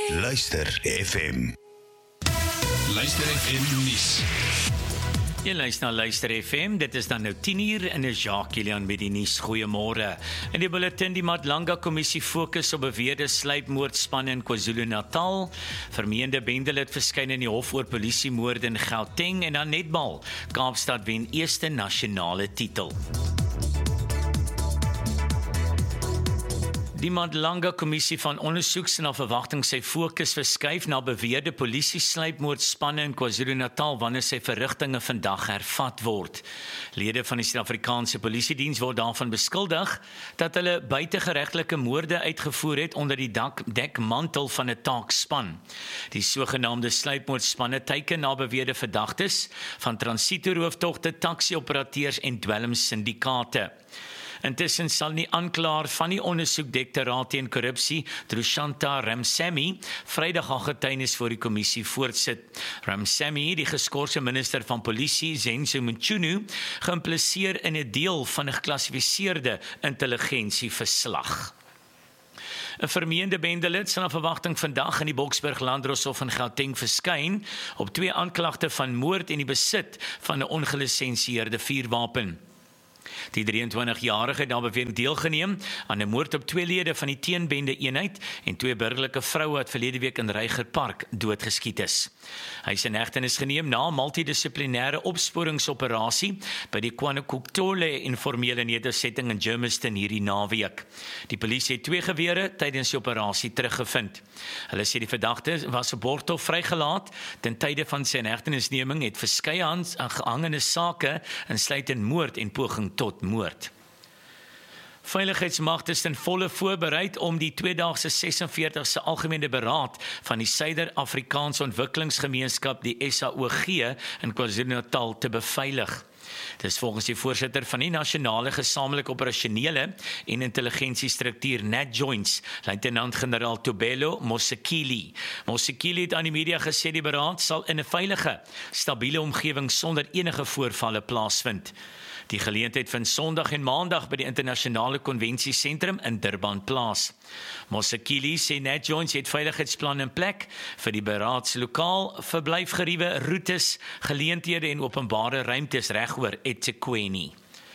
Luister FM. Luister FM nuus. Jy luister na Luister FM, dit is dan nou 10:00 en is Jacques Kilian met die nuus. Goeiemôre. In die bulletin, die Madlanga Kommissie fokus op beweerde sluipmoordspanne in KwaZulu-Natal. Vermeende bendelid verskyn in die hof oor polisiemoorde in Gauteng en dan netbal. Kaapstad wen eerste nasionale titel. Die Madlanga Kommissie van ondersoek se na verwagting sy fokus verskuif na beweerde polisie-sluipmoordspanne in KwaZulu-Natal wanneer sy verrigtinge vandag hervat word. Lede van die Suid-Afrikaanse Polisiediens word daarvan beskuldig dat hulle buitegeregtelike moorde uitgevoer het onder die dekmantel van 'n taakspan. Die sogenaamde sluipmoordspanne teiken na beweerde verdagtes van transitoerooftogte, taxi-operateurs en dwelmsyndikaate. Intussen sal die aanklaer van die ondersoekdirektoraat teen korrupsie, Trushanta Ramsamy, Vrydag haar getuienis voor die kommissie voortsit. Ramsamy, die geskorse minister van polisie, Zenzo Mchunu, geïmpliseer in 'n deel van 'n geklassifiseerde intelligensieverslag. 'n Vermeende bendelid sal na verwagting vandag in die Boksburg Landdroshof in Gauteng verskyn op 2 aanklagte van moord en die besit van 'n ongelisensieerde vuurwapen. Die 23-jarige het daar beweer deelgeneem aan 'n moord op 2 lede van die teenbende eenheid en 2 burgerlike vroue wat verlede week in Reiger Park doodgeskiet is. Hy is in hegtenis geneem na 'n multidissiplinêre opsporingsoperasie by die KwaNokuthole informele nedersetting in Germiston hierdie naweek. Die polisie het 2 gewere tydens die operasie teruggevind. Hulle sê die verdagte was op borgtof vrygelaat. Ten tye van sy hegtenisneming het verskeie aangehangene sake insluitend moord en poging tot moord. Veiligheidsmagte is ten volle voorbereid om die 2-daagse 46ste algemene beraad van die Suider-Afrikaanse Ontwikkelingsgemeenskap, die SAOG, in KwaZulu-Natal te beveilig. Dit is volgens die voorsitter van die Nasionale Gesamentlike Operasionele en Intelligensiestruktuur NADJOINTS, luitenant-generaal Tobelo Mosekile. Mosekile het aan die media gesê die beraad sal in 'n veilige, stabiele omgewing sonder enige voorvalle plaasvind. Die geleentheid vind Sondag en Maandag by die Internasionale Konvensiesentrum in Durban plaas. Mosekile sê NADJOINTS het veiligheidsplanne in plek vir die beraadslokaal, verblyfgeriewe, roetes, geleenthede en openbare ruimtes regoor eThekwini.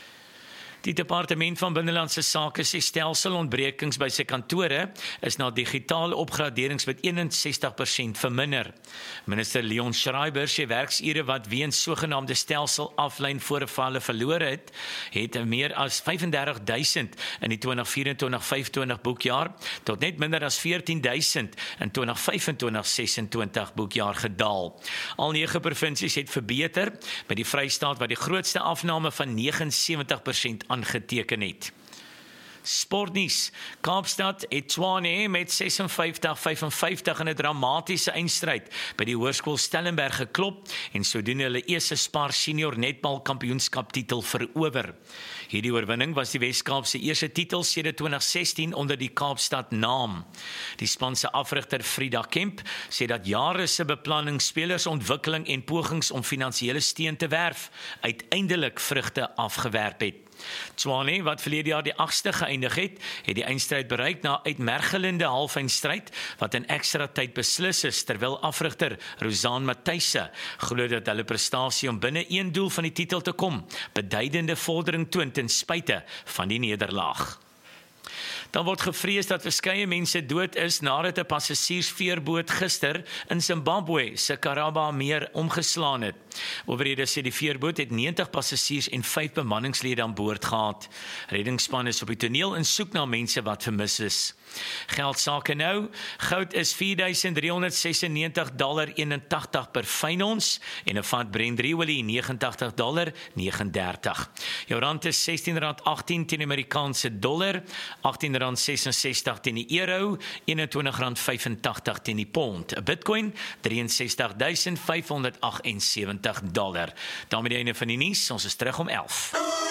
Die Departement van Binnelandse Sake sê stelselontbrekings by sy kantore is na digitale opgraderings met 61% verminder. Minister Leon Schreiber sê werksure wat weens sogenaamde stelselaflynvoorvalle verloor het meer as 35.000 in die 2024-25 boekjaar tot net minder as 14.000 in 2025-26 boekjaar gedaal. Al 9 provinsies het verbeter, met die Vrystaat wat die grootste afname van 79% aangeteken het. Sportnuus. Kaapstad het Tshwane met 56-55 in 'n dramatiese eindstryd by die Hoërskool Stellenberg geklop en sodoende hulle eerste Spar senior netbal kampioenskap titel verower. Hierdie oorwinning was die Weskaap se eerste titel sedert 2016 onder die Kaapstad naam. Die span se afrigter Frida Kemp sê dat jare se beplanning, spelersontwikkeling en pogings om finansiële steun te werf uiteindelik vrugte afgewerp het. Tshwane, wat verlede jaar die 8ste geëindig het die eindstryd bereik na uitmergelende halfeindstryd wat in ekstra tyd beslis is, terwyl afrigter Rosanne Matthijsse glo dat hulle prestasie om binne 1 doel van die titel te kom, beduidende vordering toon ten spyte van die nederlaag. Dan word gevrees dat verskeie mense dood is nadat 'n passasiersveerboot gister in Zimbabwe se Karaba meer omgeslaan het. Owerhede sê die veerboot het 90 passasiers en 5 bemanningslede aan boord gehad. Reddingspan is op die toneel en soek na mense wat vermis is. Geldsake nou, goud is $4,396.81 per fyn ons en 'n vat Brent-olie $89.39. Jou rand is R16.18 teen die Amerikaanse dollar, R18.66 teen die euro, R21.85 teen die pond. 'n Bitcoin $63.578. Daarmee die einde van die nuus, ons is terug om 11.